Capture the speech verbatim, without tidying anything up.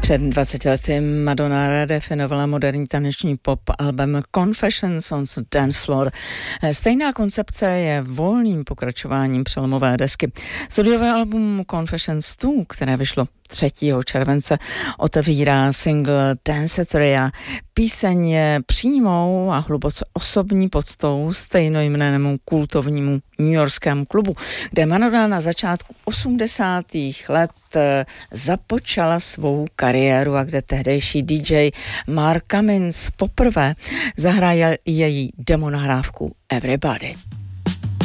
Před dvaceti lety Madonna redefinovala moderní taneční pop album Confessions on the Dance Floor. Stejná koncepce je volným pokračováním přelomové desky. Studiové album Confessions dva, které vyšlo třetího července, otevírá single Danceteria. Píseň je přímou a hluboce osobní poctou stejnojmennému kultovnímu newyorskému klubu, kde Madonna na začátku osmdesátých let započala svou kariéru a kde tehdejší dý džej Mark Cummins poprvé zahrájel její demonahrávku Everybody.